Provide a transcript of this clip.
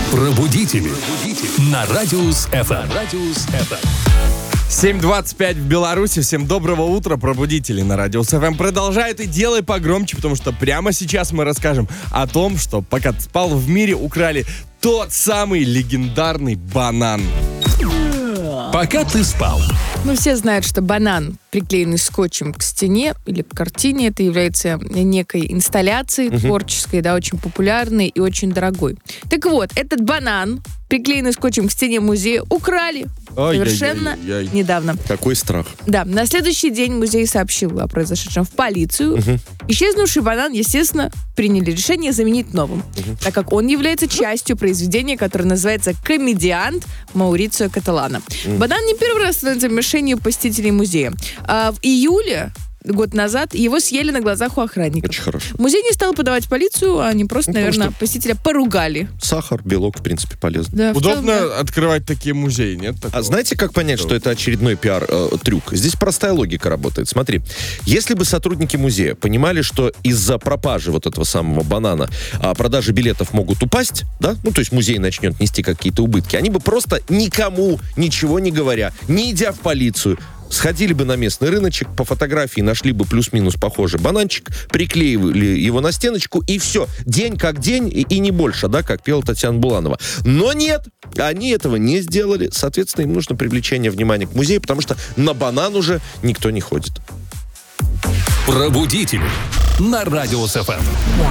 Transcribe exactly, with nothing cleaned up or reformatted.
Пробудители. На Радиус эф эм. семь двадцать пять в Беларуси. Всем доброго утра, пробудители на Радиус эф эм. Продолжает и делай погромче, потому что прямо сейчас мы расскажем о том, что пока ты спал, в мире украли тот самый легендарный банан. Пока ты спал. Ну, все знают, что банан, приклеенный скотчем к стене или к картине, это является некой инсталляцией Мгм. творческой, да, очень популярной и очень дорогой. Так вот, этот банан, приклеенный скотчем к стене музея, украли совершенно Ай-яй-яй-яй. недавно. Какой страх. Да, на следующий день музей сообщил о произошедшем в полицию. Мгм. Исчезнувший банан, естественно, приняли решение заменить новым, так как он является частью произведения, которое называется «Комедиант» Маурицио Каталана. Банан не первый раз становится мишенью посетителей музея. А в июле, год назад, его съели на глазах у охранников. Очень хорошо. Музей не стал подавать в полицию, они просто, Ну, потому наверное, что- посетителя поругали. Сахар, белок, в принципе, полезно. Да, в Удобно целом, да. открывать такие музеи, нет? такого? А знаете, как понять, что это очередной пиар-трюк? Здесь простая логика работает. Смотри, если бы сотрудники музея понимали, что из-за пропажи вот этого самого банана а, продажи билетов могут упасть, да, ну, то есть музей начнет нести какие-то убытки, они бы просто никому ничего не говоря, не идя в полицию, сходили бы на местный рыночек, по фотографии нашли бы плюс-минус похожий бананчик, приклеивали его на стеночку, и все. День как день, и, и не больше, да, как пела Татьяна Буланова. Но нет, они этого не сделали. Соответственно, им нужно привлечение внимания к музею, потому что на банан уже никто не ходит. Пробудители на Радиус эф эм.